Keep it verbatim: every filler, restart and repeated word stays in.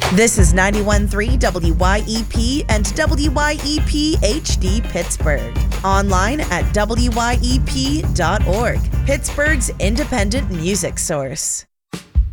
This is ninety-one point three W Y E P and W Y E P H D Pittsburgh. Online at W Y E P dot org, Pittsburgh's independent music source.